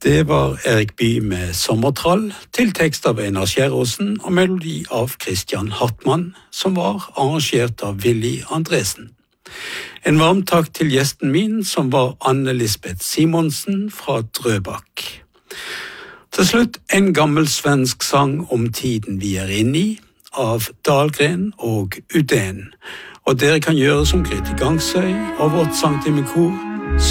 Det var Erik Bye med Sommertrall, til tekst av Einar Skjæråsen og melodi av Christian Hartmann, som var arrangert av Willy Andresen. En varm takk til gjesten min, som var Anne-Lisbeth Simonsen fra Drøbak. Til slutt en gammel svensk sang om tiden vi er inne i, av Dahlgren og Udén. Og dere kan gjøre som Grete Gangsøy og vårt sangtimekor,